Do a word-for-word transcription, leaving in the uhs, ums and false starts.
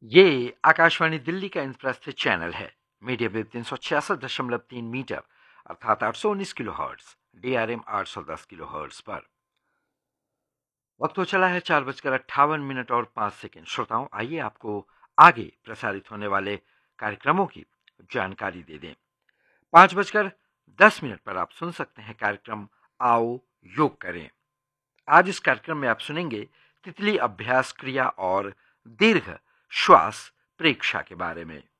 ये आकाशवाणी दिल्ली का इंद्रप्रस्थ चैनल है। मीडिया वेव तीन सौ छियासठ दशमलव तीन मीटर अर्थात आठ सौ उन्नीस kilo hertz, D R M आठ सौ दस किलो हर्ट्स पर। वक्त हो चला है चार बजकर अट्ठावन मिनट और पांच सेकेंड। श्रोताओं, आइए आपको आगे प्रसारित होने वाले कार्यक्रमों की जानकारी दे दें। पांच बजकर दस मिनट पर आप सुन सकते हैं कार्यक्रम आओ योग करें। आज इस कार्यक्रम में आप सुनेंगे तितली अभ्यास क्रिया और दीर्घ श्वास प्रेक्षा के बारे में।